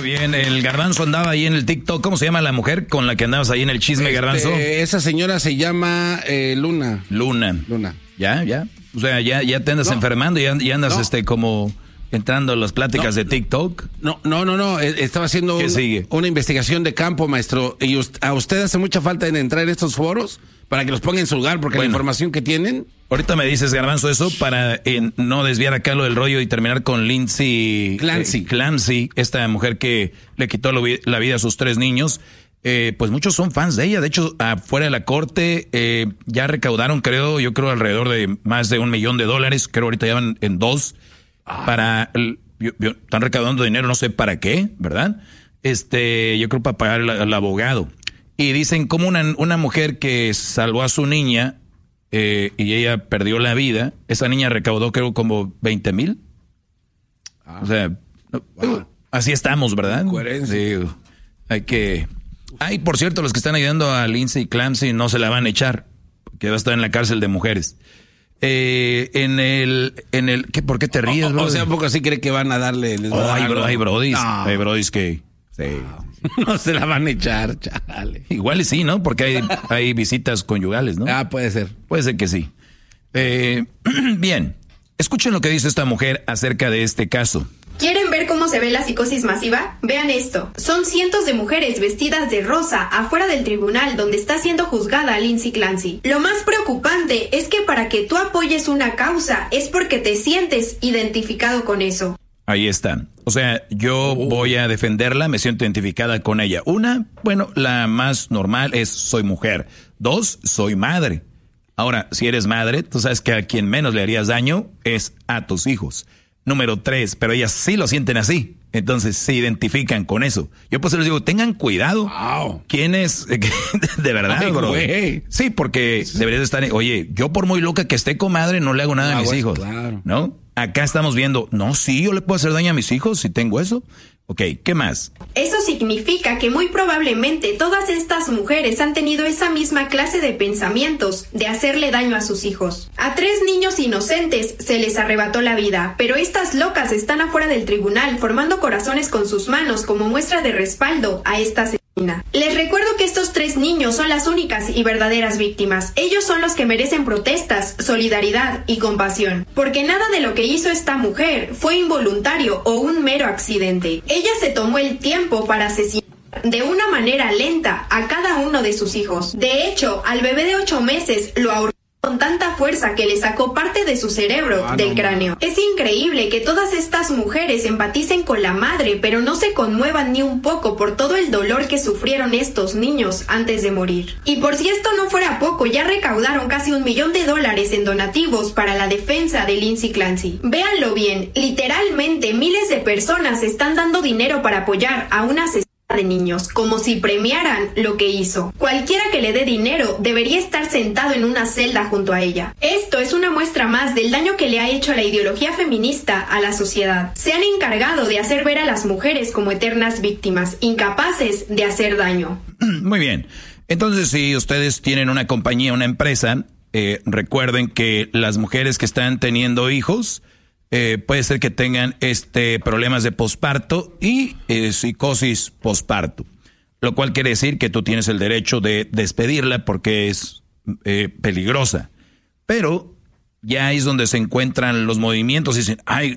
Muy bien, el Garbanzo andaba ahí en el TikTok. ¿Cómo se llama la mujer con la que andabas ahí en el chisme, Garbanzo? Esa señora se llama Luna. Luna. Ya. O sea, ya te andas enfermando y andas como entrando a las pláticas de TikTok. No. Estaba haciendo una investigación de campo, maestro. Y a usted hace mucha falta en entrar en estos foros para que los ponga en su lugar, porque la información que tienen... Ahorita me dices, Garbanzo, eso para no desviar acá lo del rollo y terminar con Lindsay Clancy, esta mujer que le quitó la vida a sus 3 niños. Pues muchos son fans de ella. De hecho, afuera de la corte ya recaudaron, creo alrededor de más de $1 millón. Creo ahorita ya van en 2. Están recaudando dinero, no sé para qué, ¿verdad? Yo creo para pagar al abogado. Y dicen como una mujer que salvó a su niña y ella perdió la vida, esa niña recaudó creo como 20,000. O sea, así estamos, ¿verdad? Coherencia. Sí, hay que... por cierto, los que están ayudando a Lindsay Clancy no se la van a echar, que va a estar en la cárcel de mujeres. ¿Por qué te ríes, bro? O sea, un poco así cree que van a darle... Hay brodis que... Sí. No se la van a echar, chale. Igual y sí, ¿no? Porque hay visitas conyugales, ¿no? Puede ser. Puede ser que sí. Bien, escuchen lo que dice esta mujer acerca de este caso. ¿Quieren ver cómo se ve la psicosis masiva? Vean esto. Son cientos de mujeres vestidas de rosa afuera del tribunal donde está siendo juzgada Lindsay Clancy. Lo más preocupante es que para que tú apoyes una causa es porque te sientes identificado con eso. Ahí está. O sea, yo voy a defenderla, me siento identificada con ella. La más normal es soy mujer. 2, soy madre. Ahora, si eres madre, tú sabes que a quien menos le harías daño es a tus hijos. Número 3, pero ellas sí lo sienten así. Entonces se identifican con eso. Yo pues les digo, tengan cuidado. Wow. ¿Quién es? De verdad, bro. Güey. Sí, porque deberías estar... Oye, yo por muy loca que esté, comadre, no le hago nada a mis hijos. Claro. ¿No? Acá estamos viendo, yo le puedo hacer daño a mis hijos si tengo eso. Ok, ¿qué más? Eso significa que muy probablemente todas estas mujeres han tenido esa misma clase de pensamientos de hacerle daño a sus hijos. A 3 niños inocentes se les arrebató la vida, pero estas locas están afuera del tribunal formando corazones con sus manos como muestra de respaldo a esta asesina. Les recuerdo que estos 3 niños son las únicas y verdaderas víctimas. Ellos son los que merecen protestas, solidaridad y compasión, porque nada de lo que hizo esta mujer fue involuntario o un mero accidente. Ella se tomó el tiempo para asesinar de una manera lenta a cada uno de sus hijos. De hecho, al bebé de 8 meses lo ahorcó con tanta fuerza que le sacó parte de su cerebro del cráneo. Es increíble que todas estas mujeres empaticen con la madre, pero no se conmuevan ni un poco por todo el dolor que sufrieron estos niños antes de morir. Y por si esto no fuera poco, ya recaudaron casi $1 millón en donativos para la defensa de Lindsay Clancy. Véanlo bien, literalmente miles de personas están dando dinero para apoyar a una asesina de niños, como si premiaran lo que hizo. Cualquiera que le dé dinero debería estar sentado en una celda junto a ella. Esto es una muestra más del daño que le ha hecho la ideología feminista a la sociedad. Se han encargado de hacer ver a las mujeres como eternas víctimas, incapaces de hacer daño. Muy bien. Entonces, si ustedes tienen una compañía, una empresa, recuerden que las mujeres que están teniendo hijos, puede ser que tengan problemas de posparto y psicosis posparto, lo cual quiere decir que tú tienes el derecho de despedirla porque es peligrosa. Pero ya ahí es donde se encuentran los movimientos y dicen,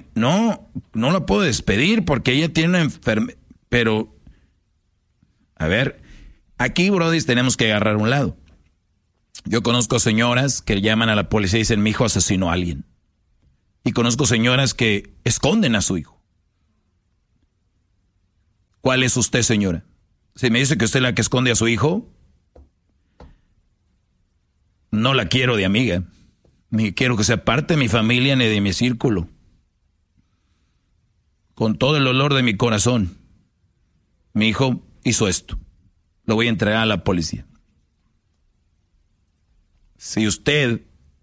no la puedo despedir porque ella tiene una enfermedad. Pero, a ver, aquí, brody, tenemos que agarrar un lado. Yo conozco señoras que llaman a la policía y dicen, mi hijo asesinó a alguien. Y conozco señoras que esconden a su hijo. ¿Cuál es usted, señora? Si me dice que usted es la que esconde a su hijo, no la quiero de amiga. Ni quiero que sea parte de mi familia ni de mi círculo. Con todo el dolor de mi corazón, mi hijo hizo esto. Lo voy a entregar a la policía. Si usted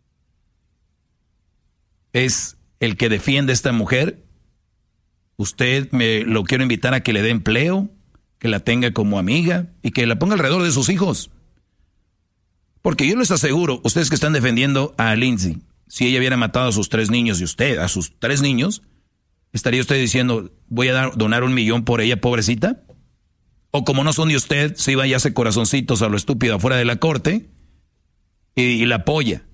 es el que defiende a esta mujer, usted lo quiero invitar a que le dé empleo, que la tenga como amiga y que la ponga alrededor de sus hijos. Porque yo les aseguro, ustedes que están defendiendo a Lindsay, si ella hubiera matado a sus 3 niños y usted a sus 3 niños, ¿Estaría usted diciendo, voy a donar 1 millón por ella, pobrecita? O como no son de usted, se iba y hace corazoncitos a lo estúpido afuera de la corte y la apoya.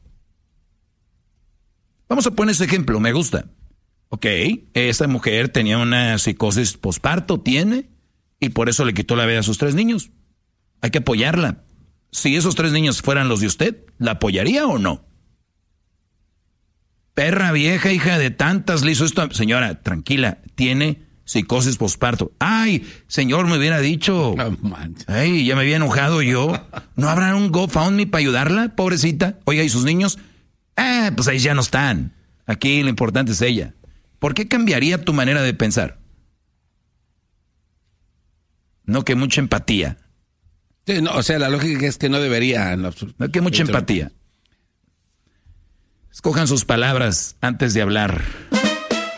Vamos a poner ese ejemplo, me gusta. Ok, esa mujer tenía una psicosis posparto, y por eso le quitó la vida a sus 3 niños. Hay que apoyarla. Si esos 3 niños fueran los de usted, ¿la apoyaría o no? Perra vieja, hija de tantas, le hizo esto. Señora, tranquila, tiene psicosis posparto. Ay, señor, me hubiera dicho. Ay, ya me había enojado yo. ¿No habrá un GoFundMe para ayudarla, pobrecita? Oiga, ¿y sus niños? Pues ahí ya no están. Aquí lo importante es ella. ¿Por qué cambiaría tu manera de pensar? No, que mucha empatía. Sí, no, o sea, la lógica es que no debería. No, que mucha empatía. Escojan sus palabras antes de hablar.